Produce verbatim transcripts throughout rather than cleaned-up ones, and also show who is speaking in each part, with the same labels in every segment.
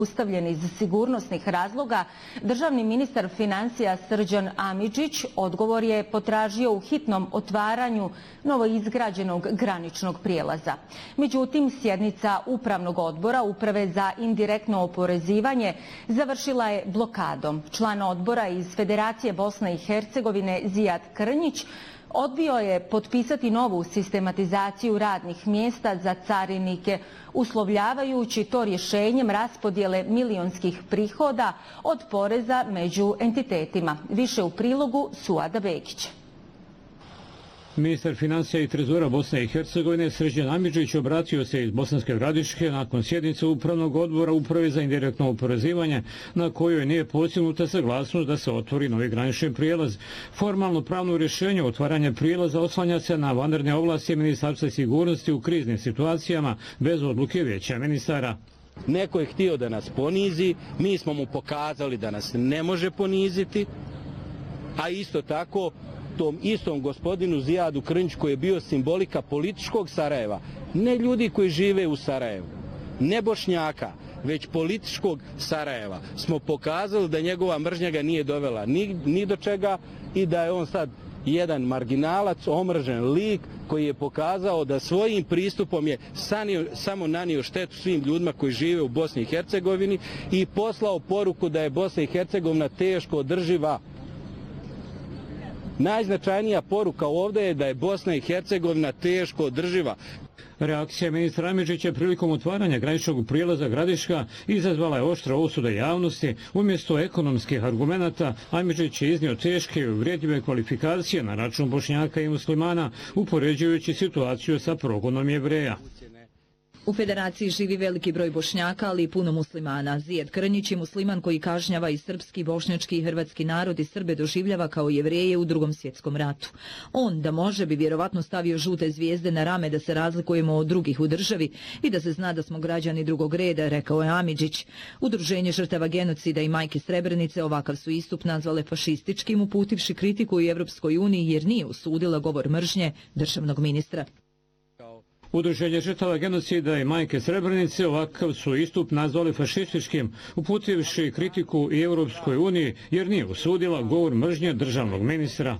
Speaker 1: ustavljen iz sigurnosnih razloga, državni ministar financija Srđan Amidžić odgovor je potražio u hitnom otvaranju novoizgrađenog graničnog prijelaza. Međutim, sjednica Upravnog odbora Uprave za indirektno oporezivanje završila je blokadom. Član odbora iz Federacije Bosne i Hercegovine Zijad Krnjić odbio je potpisati novu sistematizaciju radnih mjesta za carinike, uslovljavajući to rješenjem raspodjele milionskih prihoda od poreza među entitetima. Više u prilogu Suada Begić.
Speaker 2: Ministar financija i trezora Bosne i Hercegovine Srđan Amidžić obratio se iz Bosanske Gradiške nakon sjednice Upravnog odbora Uprave za indirektno oporezivanje, na kojoj nije postignuta saglasnost da se otvori novi granični prijelaz. Formalno pravno rješenje otvaranja prijelaza oslanja se na vanredne ovlasti Ministarstva sigurnosti u kriznim situacijama bez odluke Vijeća ministara.
Speaker 3: Neko je htio da nas ponizi, mi smo mu pokazali da nas ne može poniziti, a isto tako tom istom gospodinu Zijadu Krnjiću koji je bio simbolika političkog Sarajeva, ne ljudi koji žive u Sarajevu, ne Bošnjaka, već političkog Sarajeva, smo pokazali da njegova mržnja ga nije dovela ni, ni do čega i da je on sad jedan marginalac, omržen lik koji je pokazao da svojim pristupom je sanio, samo nanio štetu svim ljudima koji žive u Bosni i Hercegovini i poslao poruku da je Bosna i Hercegovina teško održiva. Najznačajnija poruka ovdje je da je Bosna i Hercegovina teško održiva.
Speaker 2: Reakcija ministra Amidžića prilikom otvaranja graničnog prijelaza Gradiška izazvala je oštra osuda javnosti. Umjesto ekonomskih argumenata, Amidžić je iznio teške i uvredljive kvalifikacije na račun Bošnjaka i muslimana, upoređujući situaciju sa progonom Jevreja.
Speaker 4: U Federaciji živi veliki broj Bošnjaka, ali i puno muslimana. Zijad Krnjić je musliman koji kažnjava i srpski, bošnjački i hrvatski narod i Srbe doživljava kao Jevreje u drugom svjetskom ratu. On, da može, bi vjerovatno stavio žute zvijezde na rame da se razlikujemo od drugih u državi i da se zna da smo građani drugog reda, rekao je Amidžić. Udruženje žrtava genocida i majke Srebrenice ovakav su istup nazvale fašističkim, uputivši kritiku i Evropskoj uniji jer nije osudila govor mržnje državnog ministra.
Speaker 2: Udruženje žrtava genocida i majke Srebrenice ovakav su istup nazvali fašističkim, uputivši kritiku i Europskoj uniji jer nije osudila govor mržnje državnog ministra.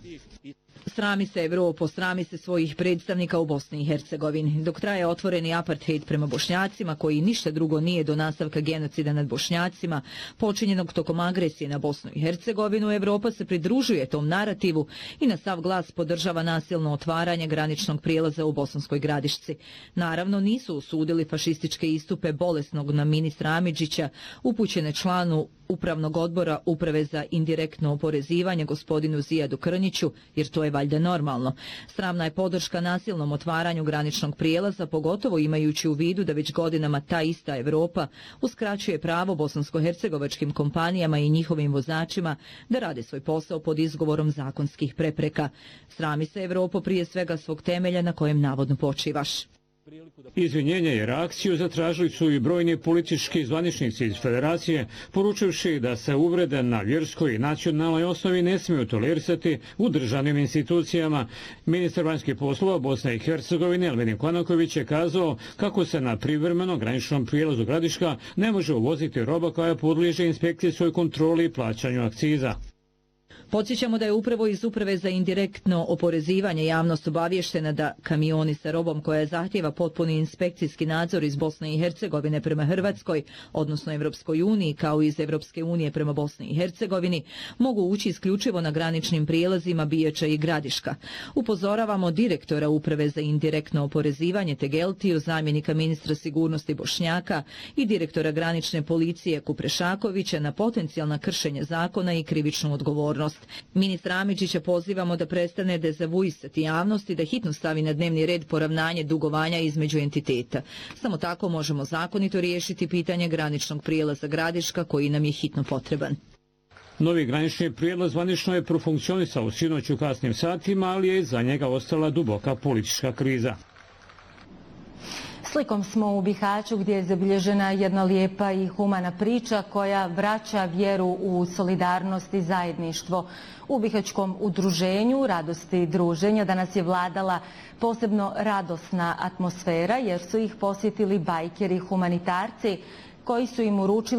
Speaker 4: Srami se Evropo, srami se svojih predstavnika u Bosni i Hercegovini. Dok traje otvoreni apartheid prema Bošnjacima, koji ništa drugo nije do nastavka genocida nad Bošnjacima, počinjenog tokom agresije na Bosnu i Hercegovinu, Evropa se pridružuje tom narativu i na sav glas podržava nasilno otvaranje graničnog prijelaza u Bosanskoj Gradišci. Naravno, nisu osudili fašističke istupe bolesnog na ministra Amidžića, upućene članu Upravnog odbora Uprave za indirektno oporezivanje gospodinu Zijadu Krnjiću, jer to je valjda normalno. Sramna je podrška nasilnom otvaranju graničnog prijelaza, pogotovo imajući u vidu da već godinama ta ista Evropa uskraćuje pravo bosansko-hercegovačkim kompanijama i njihovim vozačima da rade svoj posao pod izgovorom zakonskih prepreka. Srami se Evropo prije svega svog temelja na kojem navodno počivaš.
Speaker 2: Izvinjenje i reakciju zatražili su i brojni politički zvaničnici iz Federacije, poručivši da se uvrede na vjerskoj i nacionalnoj osnovi ne smiju tolerisati u državnim institucijama. Ministar vanjskih poslova Bosne i Hercegovine Elvenin Kvanaković je kazao kako se na privremenom graničnom prijelazu Gradiška ne može uvoziti roba koja podliježe inspekcijskoj kontroli i plaćanju akciza.
Speaker 4: Podsjećamo da je upravo iz Uprave za indirektno oporezivanje javnost obavještena da kamioni sa robom koja zahtjeva potpuni inspekcijski nadzor iz Bosne i Hercegovine prema Hrvatskoj, odnosno Evropskoj uniji, kao i iz Evropske unije prema Bosni i Hercegovini, mogu ući isključivo na graničnim prijelazima Bijeća i Gradiška. Upozoravamo direktora Uprave za indirektno oporezivanje Tegeltiju, zamjenika ministra sigurnosti Bošnjaka i direktora granične policije Kuprešakovića na potencijalna kršenja zakona i krivičnu odgovornost. Ministra Amidžića pozivamo da prestane dezavuisati javnost i da hitno stavi na dnevni red poravnanje dugovanja između entiteta. Samo tako možemo zakonito riješiti pitanje graničnog prijelaza Gradiška koji nam je hitno potreban.
Speaker 2: Novi granični prijelaz zvanično je profunkcionisao sinoć u kasnim satima, ali je za njega ostala duboka politička kriza.
Speaker 1: Slikom smo u Bihaću gdje je zabilježena jedna lijepa i humana priča koja vraća vjeru u solidarnost i zajedništvo. U Bihaćkom udruženju Radosti druženja danas je vladala posebno radosna atmosfera jer su ih posjetili bajkeri humanitarci koji su im uručili